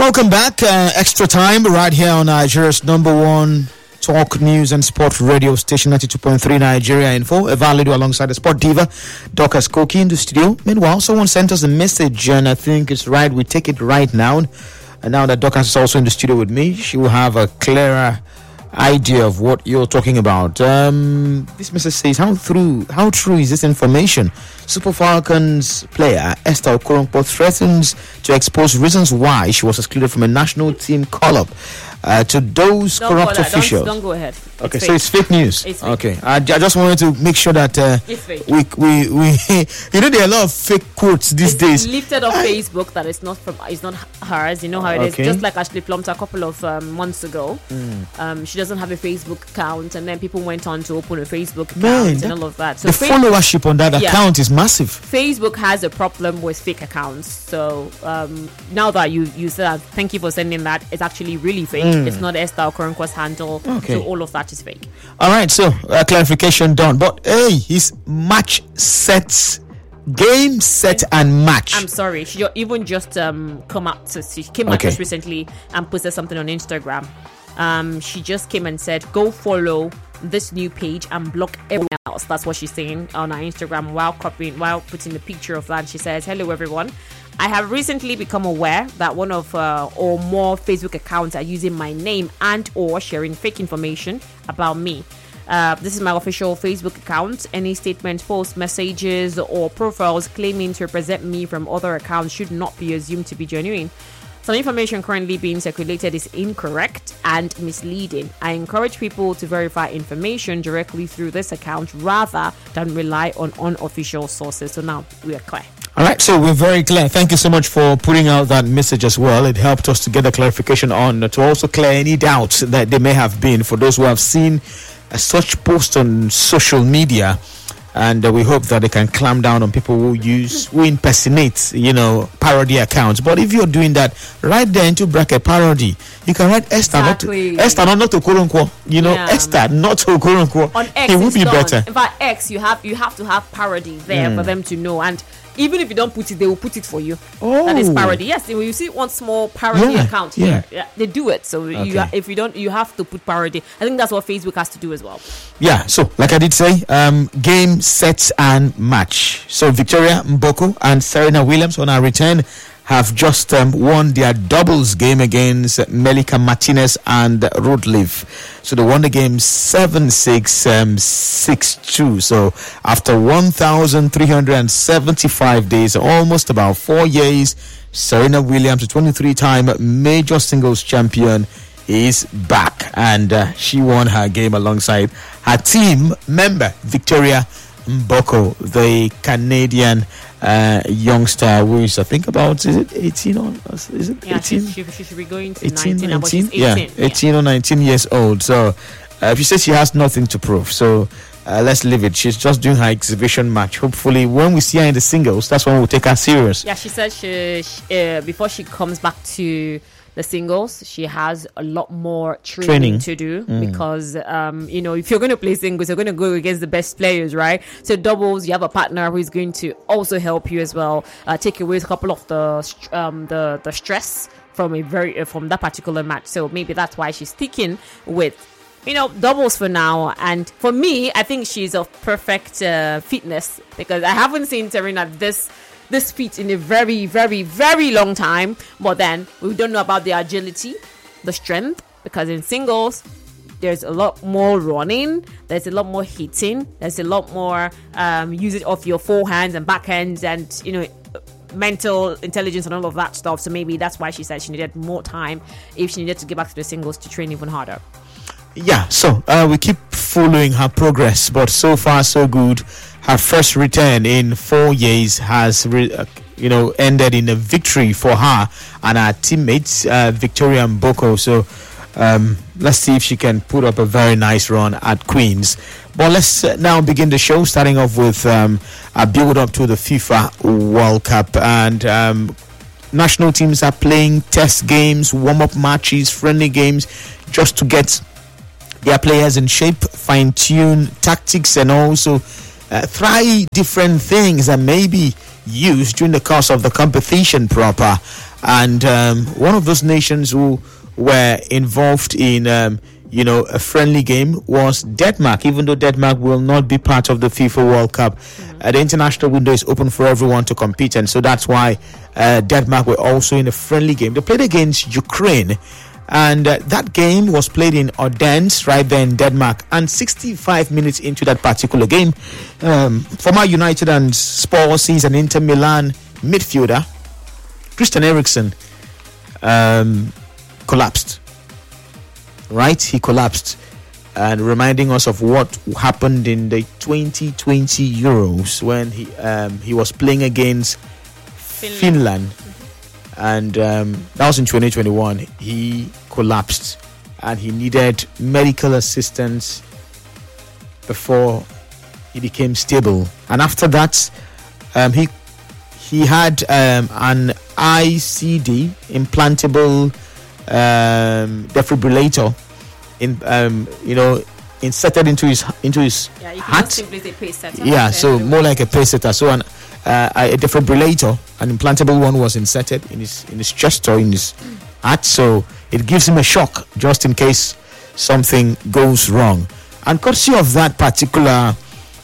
Welcome back. Extra time right here on Nigeria's number one talk news and sport radio station 92.3 Nigeria Info. Evalido alongside the sport diva Dorcas Koki in the studio. Meanwhile, someone sent us a message and I think it's right we take it right now. And now that Dorcas is also in the studio with me, she will have a clearer idea of what you're talking about. This message says, how true is this information? Super Falcons player Esther Okoronkwo threatens to expose reasons why she was excluded from a national team call-up to those corrupt officials. Don't go ahead. Okay, so it's fake news. It's fake. Okay, I just wanted to make sure that it's fake. we there are a lot of fake quotes these days. It's lifted off Facebook that it's not hers. You know how it is. Just like Ashley Plumter a couple of months ago. She doesn't have a Facebook account, and then people went on to open a Facebook account and all of that. So the followership on that account is massive. Facebook has a problem with fake accounts. So now that you said that, thank you for sending that. It's actually really fake. It's not Esther Okoronkwo's handle. Okay. So all of that is fake. All right, so clarification done. But hey, his game set and match. I'm sorry, she even just came out just recently and posted something on Instagram. She just came and said, go follow this new page and block everyone else. That's what she's saying on her Instagram while putting the picture of that. She says, hello everyone, I have recently become aware that one of or more Facebook accounts are using my name and or sharing fake information about me. This is my official Facebook account. Any statement, posts, messages or profiles claiming to represent me from other accounts should not be assumed to be genuine. Some information currently being circulated is incorrect and misleading. I encourage people to verify information directly through this account rather than rely on unofficial sources. So now we are clear. All right, so we're very clear. Thank you so much for putting out that message as well. It helped us to get a clarification on to also clear any doubts that there may have been for those who have seen such posts on social media. And we hope that they can clamp down on people who impersonate, parody accounts. But if you're doing that, write there into bracket parody. You can write Esther, exactly. not Okoronkwo. Esther, not Okoronkwo. On X, it would be better. In fact, X, you have to have parody there for them to know. And even if you don't put it, they will put it for you. That is parody. Yes, when you see one small parody account here, they do it. So if you don't, you have to put parody. I think that's what Facebook has to do as well. Yeah. So, like I did say, game, set, and match. So Victoria Mboko and Serena Williams on our return have just won their doubles game against Melika Martinez and Rotlev. So they won the game 7-6, 6-2. So after 1,375 days, almost about 4 years, Serena Williams, the 23-time major singles champion, is back. And she won her game alongside her team member, Victoria Mboko, the Canadian youngster who is, I think, about, is it 18 or is it 18? She should be going to 19, but she's 18. 18 or 19 years old. So she says she has nothing to prove. So let's leave it. She's just doing her exhibition match. Hopefully, when we see her in the singles, that's when we'll take her serious. Yeah, she said she before she comes back to the singles, she has a lot more training to do because if you're going to play singles, you're going to go against the best players, right? So doubles, you have a partner who is going to also help you as well, take away a couple of the stress from from that particular match. So maybe that's why she's sticking with doubles for now. And for me, I think she's of perfect fitness because I haven't seen Serena this feat in a very, very, very long time. But then we don't know about the agility, the strength, because in singles there's a lot more running, there's a lot more hitting, there's a lot more usage of your forehands and backhands and mental intelligence and all of that stuff. So maybe that's why she said she needed more time if she needed to get back to the singles to train even harder. Yeah, so we keep following her progress, but so far so good. Her first return in 4 years has ended in a victory for her and her teammates, Victoria Mboko. So let's see if she can put up a very nice run at Queens. But let's now begin the show, starting off with a build up to the FIFA World Cup. And national teams are playing test games, warm-up matches, friendly games, just to get their players in shape, fine-tune tactics, and also try different things that may be used during the course of the competition proper. And one of those nations who were involved in a friendly game was Denmark. Even though Denmark will not be part of the FIFA World Cup, the international window is open for everyone to compete, and so that's why Denmark were also in a friendly game. They played against Ukraine, and that game was played in Odense, right there in Denmark. And 65 minutes into that particular game, former United and Spurs and Inter Milan midfielder Christian Eriksen collapsed. Right, he collapsed, and reminding us of what happened in the 2020 Euros when he was playing against Finland. And that was in 2021. He collapsed, and he needed medical assistance before he became stable. And after that, he had an ICD, implantable defibrillator, inserted into his you heart. Can simply say pacesetter. Yeah, so more like a pacesetter. So a defibrillator, an implantable one, was inserted in his chest or in his heart. So it gives him a shock just in case something goes wrong. And courtesy of that particular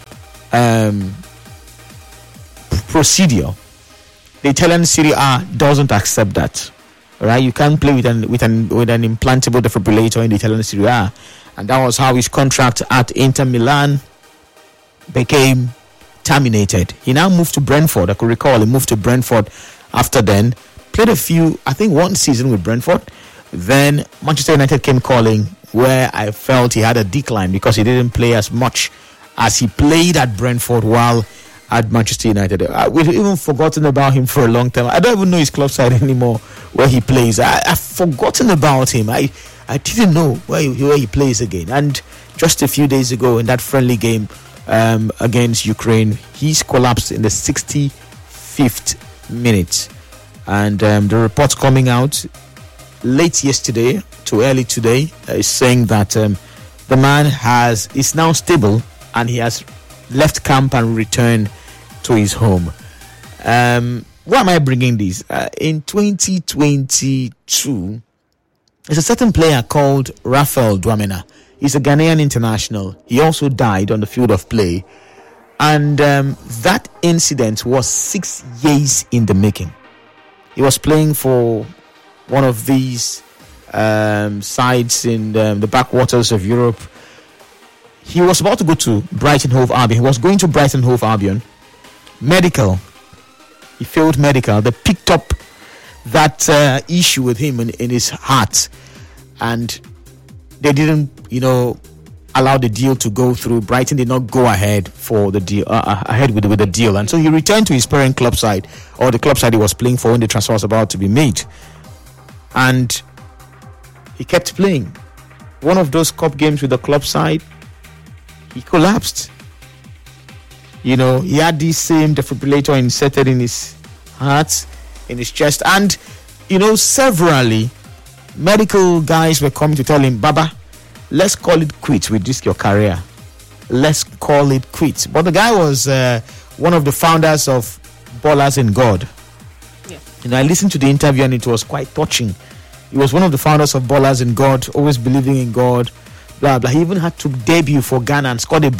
procedure, the Italian Serie A doesn't accept that. Right, you can't play with an implantable defibrillator in the Italian Serie A, and that was how his contract at Inter Milan became terminated. He now moved to Brentford. I could recall he moved to Brentford after then. Played one season with Brentford. Then Manchester United came calling, where I felt he had a decline because he didn't play as much as he played at Brentford while at Manchester United. We've even forgotten about him for a long time. I don't even know his club side anymore where he plays. I've forgotten about him. I didn't know where he plays again. And just a few days ago in that friendly game against Ukraine, he's collapsed in the 65th minute. And the report coming out late yesterday to early today is saying that the man is now stable, and he has left camp and returned to his home. Why am I bringing this? In 2022, there's a certain player called Raphael Dwamena. He's a Ghanaian international. He also died on the field of play. And that incident was 6 years in the making. He was playing for one of these sides in the backwaters of Europe. He was about to go to Brighton Hove Albion. He was going to Brighton Hove Albion. Medical. He failed medical. They picked up that issue with him in his heart. And they didn't, allow the deal to go through. Brighton did not go ahead for the deal, ahead with the deal. And so he returned to his parent club side, or the club side he was playing for when the transfer was about to be made. And he kept playing. One of those cup games with the club side, he collapsed. He had this same defibrillator inserted in his heart, in his chest, and severally medical guys were coming to tell him, Baba, let's call it quits with this your career. Let's call it quits. But the guy was one of the founders of Ballers in God. Yeah. I listened to the interview and it was quite touching. He was one of the founders of Ballers in God, always believing in God, blah blah. He even had to debut for Ghana and scored a